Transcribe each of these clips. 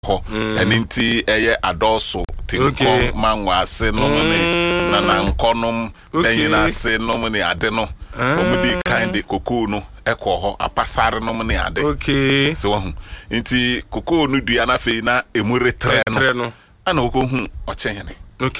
ho eninti eye adoso tinko manwa ase no ne na nkonom benyina ase no ne ade no omudi kind cocoa no ekọ ho apasare no ne ade so hu nti cocoa no dua na fe na emure tre no ana okohu ochehene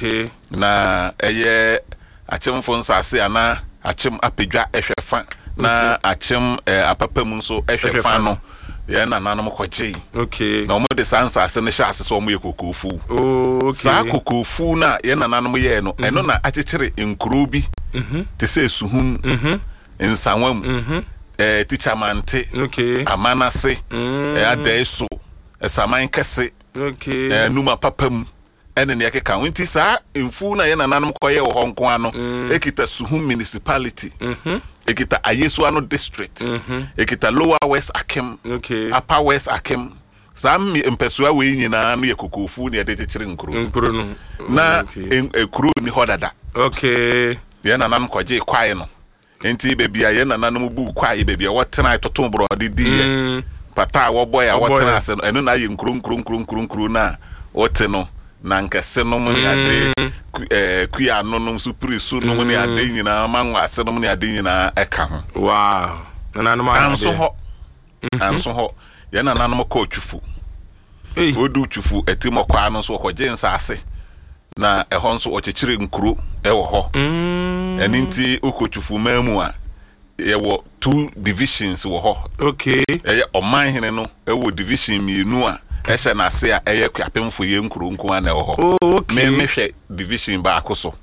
na eye achemfo nsase ana achem apedwa ehwefa na achem apapam nso ehwefa no ye na nanom kwache na omo de sansa ase ne hyase so omo ye kokofu sa kokofu na ye na nanom ye no eno na achechire nkuro bi te se suhum nsanwam tichamante amanase adeso esaman kese numa papam ene ne yakeka wonti sa mfu na ye na nanom koye wo honko ano ekita suhum municipality ekita Ayesuano district ekita Lower West Akem Upper West Akem sam empesua we nyina no ye kokofu ne de chechire nkuro no na ekuro ni hodada ye na nam kwaje kwae no enti bebia ye na nanom bu kwae bebia wotena itoto brode di pata wo boy a wotena ase no eno na ye nkuro na wote no na nkese no mu ade kuya no no supirisu no mu ade nyina manwa ase no mu ade nyina eka ho na nanom anso ho ye na nanom ko twufu odu twufu etimokwa no so ko jensa ase na ehon so ochechire nkuro ewo ho eninti okotwufu mamu a yewo 2 divisions wo ho eye oman hene no ewo division mienu a ese na se a eye kwapemfo ye nkuro nko ana ewo ho mehwe division ba akoso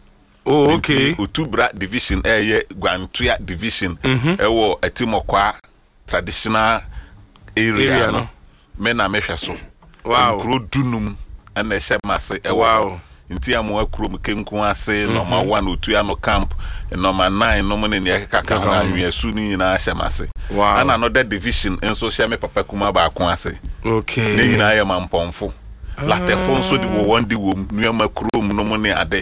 Otubra division eye Gwantua division ewo etimokwa traditional area no me na mehwe so nkuro dunum ana ehye mase ewo nti amwa krom kenku ase normal 1 otu ya no camp normal 9 no mo ne kaka na anwesu ni nyina ahyemase ana another division enso hye me papa kuma ba ako ase ne nyina ya mampomfo latefo nso di wo won di wo nuama krom no mo ne ade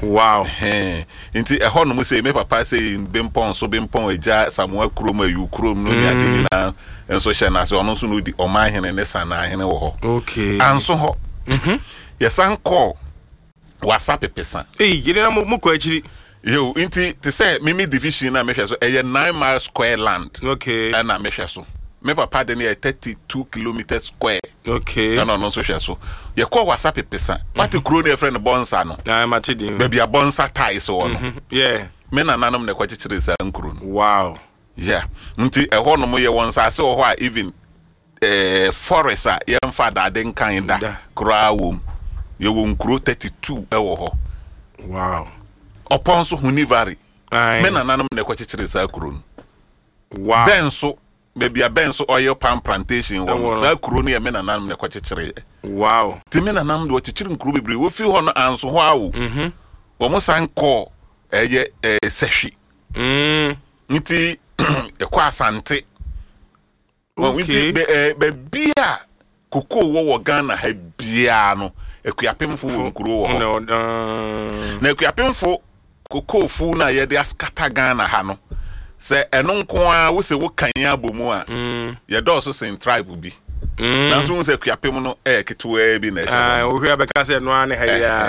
nti eho no mo se me papa se bempon so bempon eja samwa krom ayu krom no ne ade nyina enso hye na se ono so no di omahene ne sana ahene wo ho anso ho yesan call WhatsApp pesa yire na mo ko achiri yo inti te say mimi division na mehwe so 9 miles square land na mehwe so me papa de ne 32 kilometers square no so hwe so ye call WhatsApp pesa what kro na friend bonsa no matidi baby a bonsa tie so no me na nanom ne kwachire sa nkro no nti eho no mo ye wonsa ase ho a even forest a ye mfa dade nkan da kra wom yewo nkuro 32 ewo ho opon so hunivari me na nanom ne kwachire sa kuro no benso baby a benso oil palm plantation wo sa kuro no ye me na nanom ne kwachire ti me na nanom de kwachire nkuro bebre wo fi ho no anso ho awo wo mo san ko eye sehwi nti ekwa asante nti be bia koko wo Ghana ha bia no ekuapemfo wo nkuro wo na ekuapemfo kokofu na ye de askata Ghana ha no se eno nko a wo se wo kan abomu a ye do so sen tribe bi na so wo se ekuapem no ketewa bi na se wo hwia beka se no ane ha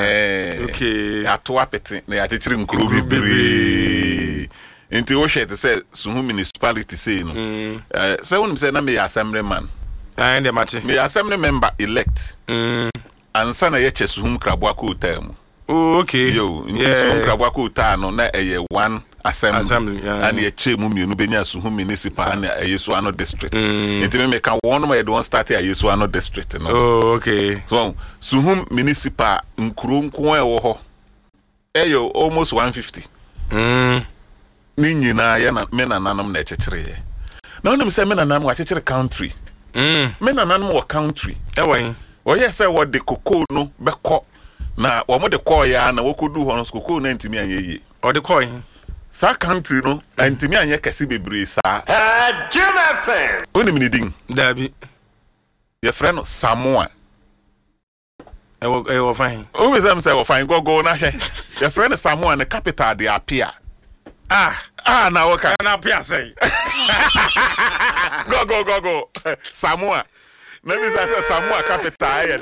ya ato apete na ya chechire nkuro bibiri nti wo hwete se Suhum municipality say no se wonu se na me assemblyman de mate me assembly member elect ansa na ye Suhum Kraboako Otamu yo nti Suhum Kraboako Otano na eye 1 assembly and ye chemu mienu benya Suhum municipal na Ayesuano district nti me ka one ma ye don start Ayesuano district no so Suhum municipal nkuro nko ewo ho eyo almost 150 ni nyina ye na me na nanom na chechire na onim se me na nanom wa chechire country me na nanom wa country ewan oye se wo de koko no beko na wo mo de call ya na wo kodu ho no koko na ntimi anyeye o de call sa country no ntimi anye kase bebre sa Jim FM onim ni din dabi ye frɛ no Samoa ewo fine o we say wo fine go na hwɛ ye frɛ no Samoa ne capital de Apia na wo ka na Apia say go Samoa na bisa sɛ Samoa capital